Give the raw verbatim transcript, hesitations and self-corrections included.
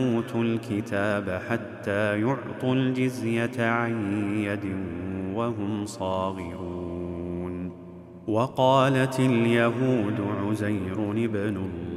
أوتوا الكتاب حتى يعطوا الجزية عن يد وهم صاغرون. وقالت اليهود عزير ابن الله